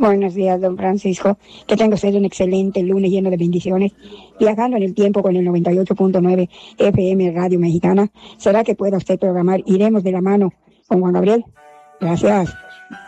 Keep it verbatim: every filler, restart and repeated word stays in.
Buenos días, don Francisco. Que tenga usted un excelente lunes lleno de bendiciones. Viajando en el tiempo con el noventa y ocho punto nueve F M Radio Mexicana. ¿Será que pueda usted programar Iremos de la mano con Juan Gabriel? Gracias.